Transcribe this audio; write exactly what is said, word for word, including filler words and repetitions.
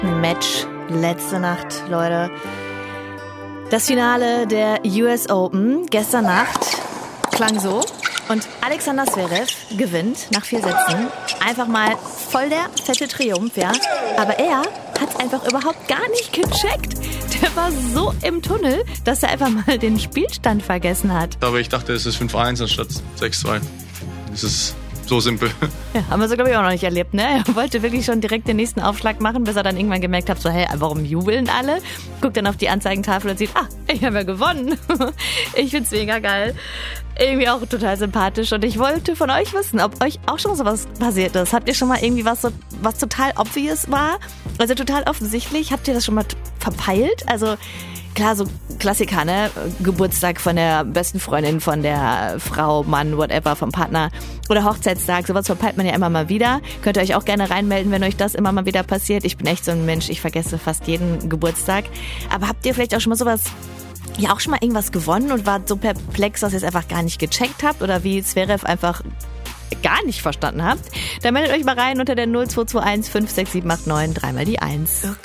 Match letzte Nacht, Leute. Das Finale der U S Open gestern Nacht klang so. Und Alexander Zverev gewinnt nach vier Sätzen. Einfach mal voll der fette Triumph, ja. Aber er hat einfach überhaupt gar nicht gecheckt. Der war so im Tunnel, dass er einfach mal den Spielstand vergessen hat. Aber ich dachte, es ist fünf eins anstatt sechs zwei. Das ist so simpel. Ja, haben wir so, glaube ich, auch noch nicht erlebt, ne? Er wollte wirklich schon direkt den nächsten Aufschlag machen, bis er dann irgendwann gemerkt hat, so, hey, warum jubeln alle? Guckt dann auf die Anzeigentafel und sieht, ah, ich habe ja gewonnen. Ich find's mega geil. Irgendwie auch total sympathisch. Und ich wollte von euch wissen, ob euch auch schon sowas passiert ist. Habt ihr schon mal irgendwie was, so, was total obvious war? Also total offensichtlich. Habt ihr das schon mal verpeilt? Also klar, so Klassiker, ne? Geburtstag von der besten Freundin, von der Frau, Mann, whatever, vom Partner oder Hochzeitstag. Sowas verpeilt man ja immer mal wieder. Könnt ihr euch auch gerne reinmelden, wenn euch das immer mal wieder passiert. Ich bin echt so ein Mensch, ich vergesse fast jeden Geburtstag. Aber habt ihr vielleicht auch schon mal sowas, ja auch schon mal irgendwas gewonnen und wart so perplex, dass ihr es einfach gar nicht gecheckt habt oder wie Zverev einfach gar nicht verstanden habt? Dann meldet euch mal rein unter der null zwei zwei eins fünf sechs sieben acht neun, dreimal die eins.